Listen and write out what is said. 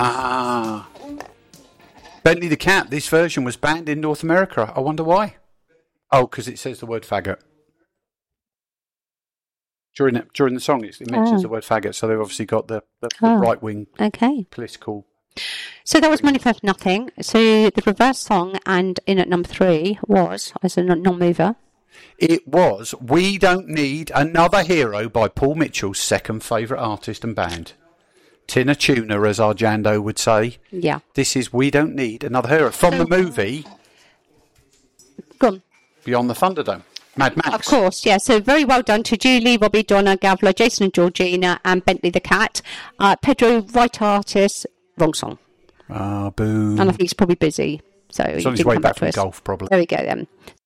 Ah. Bentley the Cat, this version was banned in North America. I wonder why. Oh, because it says the word faggot. During the song, it mentions the word faggot, so they've obviously got the right-wing political... So that was Money for Nothing. So the reverse song, and in at number 3, was, as a non-mover... It was We Don't Need Another Hero by Paul Mitchell's second favourite artist and band. Tina Tuna, as Arjando would say. Yeah. This is We Don't Need Another Hero. From the movie... Go on. Beyond the Thunderdome. Mad Max. Of course, yeah. So very well done to Julie, Robbie, Donna, Gavla, Jason and Georgina, and Bentley the Cat. Pedro, right artist, wrong song. Ah, boo. And I think he's probably busy. So it's on his way back from golf, probably. There we go then.